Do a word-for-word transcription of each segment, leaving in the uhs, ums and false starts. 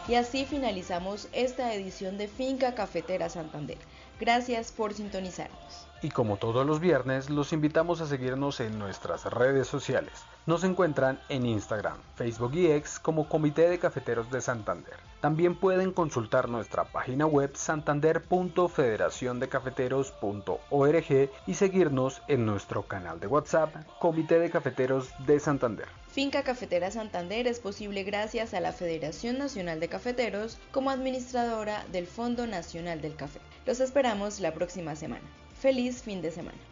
Y así finalizamos esta edición de Finca Cafetera Santander. Gracias por sintonizarnos. Y como todos los viernes, los invitamos a seguirnos en nuestras redes sociales. Nos encuentran en Instagram, Facebook y X como Comité de Cafeteros de Santander. También pueden consultar nuestra página web santander punto federación de cafeteros punto org y seguirnos en nuestro canal de WhatsApp, Comité de Cafeteros de Santander. Finca Cafetera Santander es posible gracias a la Federación Nacional de Cafeteros como administradora del Fondo Nacional del Café. Los esperamos la próxima semana. Feliz fin de semana.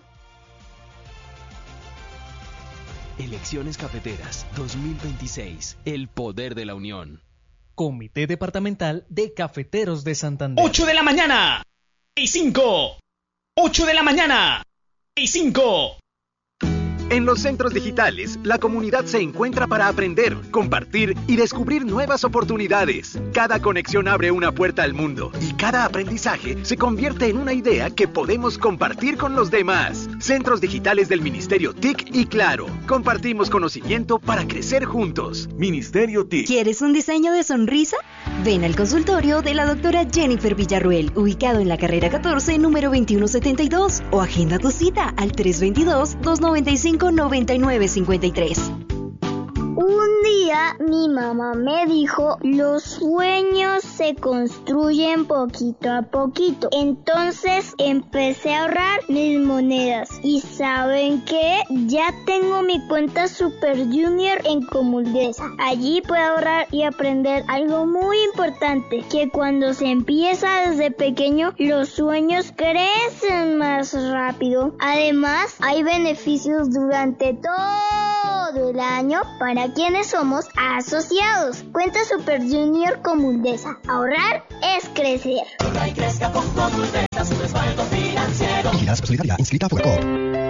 Elecciones Cafeteras dos mil veintiséis. El poder de la unión. Comité Departamental de Cafeteros de Santander. ocho de la mañana y cinco. ocho de la mañana y cinco. En los centros digitales, la comunidad se encuentra para aprender, compartir y descubrir nuevas oportunidades. Cada conexión abre una puerta al mundo y cada aprendizaje se convierte en una idea que podemos compartir con los demás. Centros digitales del Ministerio T I C y Claro. Compartimos conocimiento para crecer juntos. Ministerio T I C. ¿Quieres un diseño de sonrisa? Ven al consultorio de la doctora Jennifer Villarruel, ubicado en la carrera catorce, número veintiuno setenta y dos, o agenda tu cita al tres dos dos, dos nueve cinco, noventa y nueve cincuenta y tres. Un día mi mamá me dijo, los sueños se construyen poquito a poquito. Entonces empecé a ahorrar mis monedas. ¿Y saben qué? Ya tengo mi cuenta Super Junior en Comulgesa. Allí puedo ahorrar y aprender algo muy importante, que cuando se empieza desde pequeño, los sueños crecen más rápido. Además, hay beneficios durante todo el año para quienes somos asociados. Cuenta Super Junior Comulgesa. Ahorrar es crecer. Y crezca con Comulgesa, su respaldo financiero. Vigilanza Solidaria, inscrita a Fuecoop.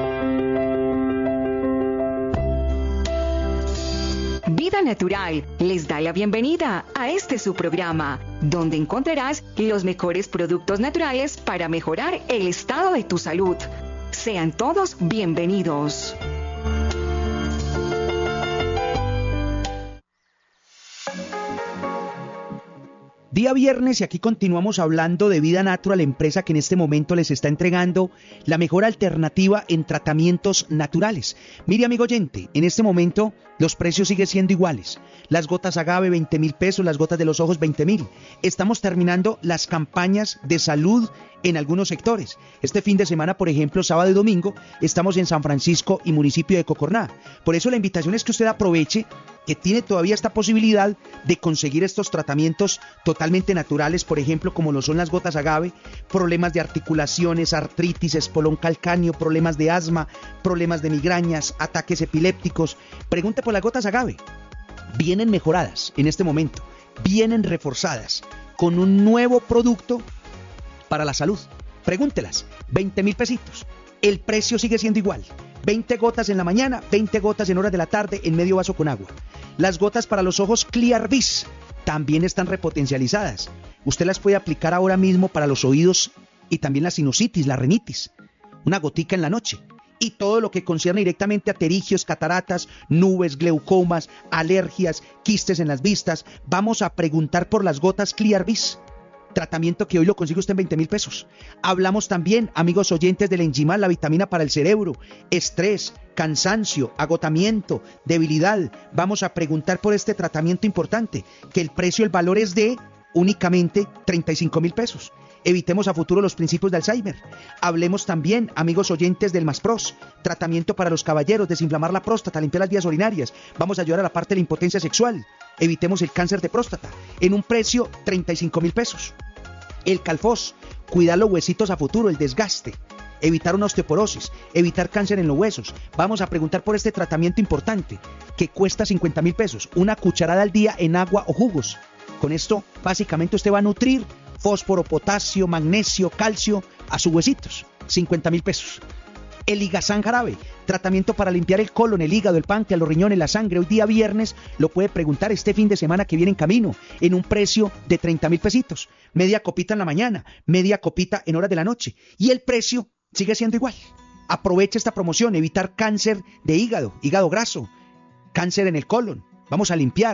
Vida Natural les da la bienvenida a este su programa, donde encontrarás los mejores productos naturales para mejorar el estado de tu salud. Sean todos bienvenidos. Día viernes y aquí continuamos hablando de Vida Natural, empresa que en este momento les está entregando la mejor alternativa en tratamientos naturales. Mire, amigo oyente, en este momento los precios siguen siendo iguales. Las gotas agave veinte mil pesos, las gotas de los ojos veinte mil. Estamos terminando las campañas de salud en algunos sectores. Este fin de semana, por ejemplo, sábado y domingo, estamos en San Francisco y municipio de Cocorná. Por eso la invitación es que usted aproveche que tiene todavía esta posibilidad de conseguir estos tratamientos totalmente naturales, por ejemplo, como lo son las gotas agave, problemas de articulaciones, artritis, espolón calcáneo, problemas de asma, problemas de migrañas, ataques epilépticos. Pregunte por las gotas agave. Vienen mejoradas en este momento, vienen reforzadas con un nuevo producto para la salud. Pregúntelas, veinte mil pesitos. El precio sigue siendo igual. veinte gotas en la mañana, veinte gotas en horas de la tarde en medio vaso con agua. Las gotas para los ojos Clear Vis también están repotencializadas. Usted las puede aplicar ahora mismo para los oídos y también la sinusitis, la rinitis. Una gotica en la noche. Y todo lo que concierne directamente a pterigios, cataratas, nubes, glaucomas, alergias, quistes en las vistas. Vamos a preguntar por las gotas Clear Vis. Tratamiento que hoy lo consigue usted en veinte mil pesos. Hablamos también, amigos oyentes, del Enzimal, la vitamina para el cerebro, estrés, cansancio, agotamiento, debilidad. Vamos a preguntar por este tratamiento importante, que el precio, el valor es de únicamente treinta y cinco mil pesos. Evitemos a futuro los principios de Alzheimer. Hablemos también, amigos oyentes, del Maspros, tratamiento para los caballeros, desinflamar la próstata, limpiar las vías urinarias. Vamos a ayudar a la parte de la impotencia sexual. Evitemos el cáncer de próstata, en un precio treinta y cinco mil pesos. El Calfos, cuidar los huesitos a futuro, el desgaste. Evitar una osteoporosis, evitar cáncer en los huesos. Vamos a preguntar por este tratamiento importante, que cuesta cincuenta mil pesos. Una cucharada al día en agua o jugos. Con esto, básicamente, usted va a nutrir fósforo, potasio, magnesio, calcio a sus huesitos. cincuenta mil pesos. El Ligazán jarabe, tratamiento para limpiar el colon, el hígado, el páncreas, los riñones, la sangre. Hoy día viernes lo puede preguntar este fin de semana que viene en camino, en un precio de treinta mil pesitos. Media copita en la mañana, media copita en horas de la noche. Y el precio sigue siendo igual. Aproveche esta promoción, evitar cáncer de hígado, hígado graso, cáncer en el colon. Vamos a limpiar.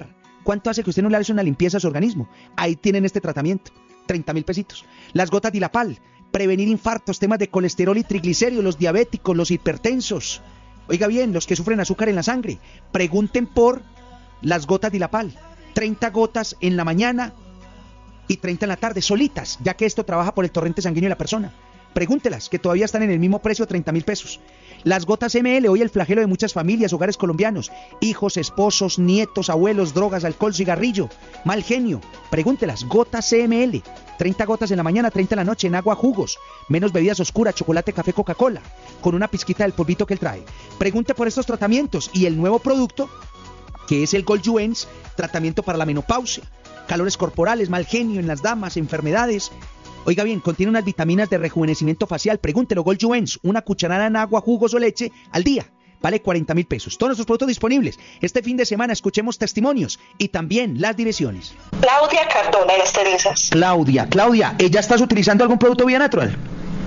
¿Cuánto hace que usted no le hace una limpieza a su organismo? Ahí tienen este tratamiento, treinta mil pesitos. Las gotas Dilapal, prevenir infartos, temas de colesterol y triglicéridos, los diabéticos, los hipertensos. Oiga bien, los que sufren azúcar en la sangre, pregunten por las gotas Dilapal. treinta gotas en la mañana y treinta en la tarde, solitas, ya que esto trabaja por el torrente sanguíneo de la persona. Pregúntelas, que todavía están en el mismo precio, treinta mil pesos. Las gotas M L, hoy el flagelo de muchas familias, hogares colombianos. Hijos, esposos, nietos, abuelos, drogas, alcohol, cigarrillo, mal genio. Pregúntelas, gotas M L. treinta gotas en la mañana, treinta en la noche, en agua, jugos. Menos bebidas oscuras, chocolate, café, Coca-Cola. Con una pizquita del polvito que él trae. Pregunte por estos tratamientos y el nuevo producto, que es el Goljuen, tratamiento para la menopausia. Calores corporales, mal genio en las damas, enfermedades. Oiga bien, contiene unas vitaminas de rejuvenecimiento facial. Pregúntelo, Goljuen, una cucharada en agua, jugos o leche al día. Vale cuarenta mil pesos. Todos nuestros productos disponibles. Este fin de semana escuchemos testimonios y también las direcciones. Claudia Cardona de las Teresas. Claudia, Claudia, ¿ella estás utilizando algún producto Vía Natural?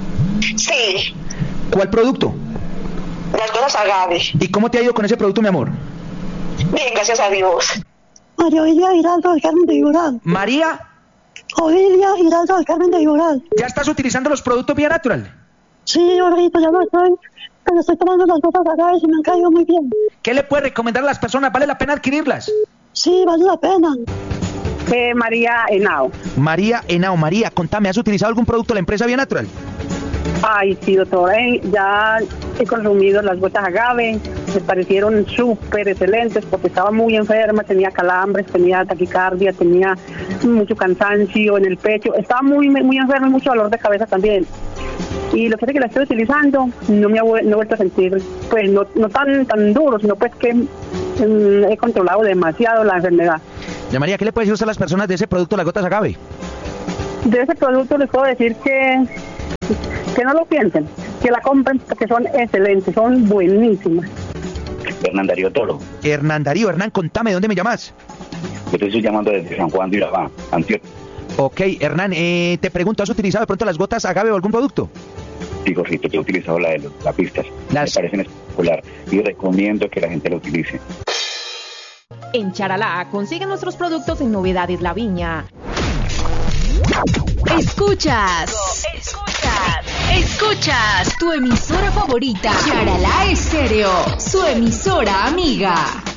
Sí. ¿Cuál producto? Las gotas Agave. ¿Y cómo te ha ido con ese producto, mi amor? Bien, gracias a Dios. María Ovidia Giraldo del Carmen de Viboral. María Ovidia Giraldo del Carmen de Viboral. ¿Ya estás utilizando los productos Vía Natural? Sí, ahorita ya lo estoy, pero estoy tomando las gotas Agave y me han caído muy bien. ¿Qué le puedes recomendar a las personas? ¿Vale la pena adquirirlas? Sí, vale la pena. Eh, María Henao. María Henao, María, contame, ¿has utilizado algún producto de la empresa Vía Natural? Ay, sí, doctora, eh, ya he consumido las gotas Agave, me parecieron súper excelentes porque estaba muy enferma, tenía calambres, tenía taquicardia, tenía mucho cansancio en el pecho, estaba muy muy enferma y mucho dolor de cabeza también. Y lo que hace que la estoy utilizando, no me ha no he vuelto a sentir, pues no, no tan tan duro, sino pues que mm, he controlado demasiado la enfermedad. Ya María, ¿qué le puede decir usted a las personas de ese producto, las gotas Agave? De ese producto les puedo decir que que no lo piensen, que la compren porque son excelentes, son buenísimas. Hernán Darío Toro. Hernán Darío, Hernán, contame, ¿dónde me llamas? Yo te estoy llamando desde San Juan de Urabá, Antioquia. Ok, Hernán, eh, te pregunto, ¿has utilizado de pronto las gotas Agave o algún producto? Sí, Jorgito, yo he utilizado la de los lapistas, las... me parecen espectacular y recomiendo que la gente lo utilice. En Charalá consiguen nuestros productos en Novedades La Viña. Escuchas, escuchas, escuchas tu emisora favorita, Charalá Estéreo, su emisora amiga.